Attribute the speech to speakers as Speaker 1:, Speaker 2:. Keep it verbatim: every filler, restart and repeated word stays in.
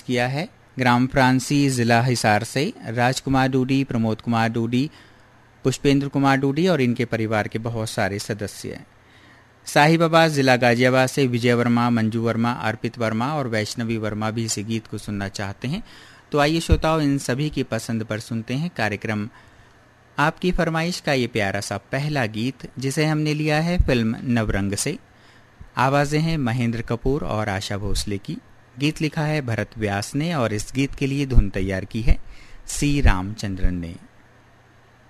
Speaker 1: किया है ग्राम फ्रांसी, जिला हिसार से राजकुमार डूडी, प्रमोद कुमार डूडी, पुष्पेंद्र कुमार डूडी और इनके परिवार के बहुत सारे सदस्य। साहिबाबाद, जिला गाजियाबाद से विजय वर्मा, मंजू वर्मा, अर्पित वर्मा और वैष्णवी वर्मा भी इस गीत को सुनना चाहते हैं। तो आइए श्रोताओं, इन सभी की पसंद पर सुनते हैं कार्यक्रम आपकी फरमाइश का ये प्यारा सा पहला गीत, जिसे हमने लिया है फिल्म नवरंग से। आवाज़ें हैं महेंद्र कपूर और आशा भोसले की। गीत लिखा है भरत व्यास ने और इस गीत के लिए धुन तैयार की है सी रामचंद्रन ने।